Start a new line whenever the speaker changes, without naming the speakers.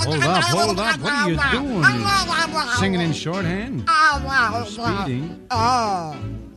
Hold up. What are you doing? Singing in shorthand? You're speeding.